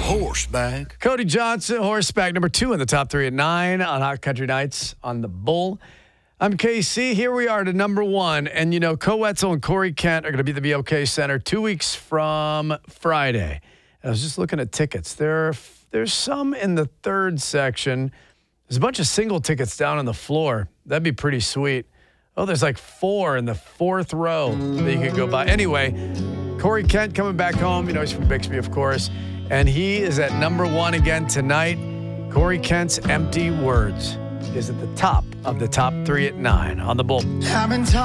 Horseback. Cody Johnson, horseback number 2 in the top 3 at 9 on Hot Country Nights on the Bull. I'm KC. Here we are to number 1. And, Co Wetzel and Corey Kent are going to be at the BOK Center 2 weeks from Friday. And I was just looking at tickets. There's some in the third section. There's a bunch of single tickets down on the floor. That'd be pretty sweet. Oh, there's like 4 in the 4th row that you could go by. Anyway, Corey Kent coming back home. He's from Bixby, of course. And he is at number 1 again tonight. Corey Kent's Empty Words is at the top of the top 3 at 9 on the Bull.